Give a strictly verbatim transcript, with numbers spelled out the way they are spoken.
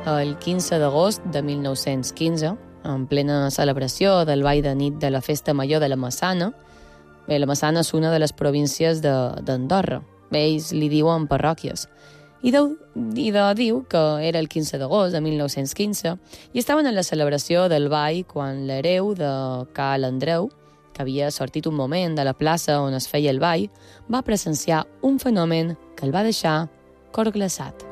el quinze d'agost de mil nou-cents quinze, en plena celebració del ball de nit de la Festa Major de la Massana. Bé, la Massana és una de les províncies d'Andorra. Bé, ells li diuen parròquies. I de, i de diu que era el quinze d'agost de mil nou-cents quinze i estaven en la celebració del ball quan l'hereu de Cal Andreu, que havia sortit un moment de la plaça on es feia el ball, va presenciar un fenomen que el va deixar cor glaçat.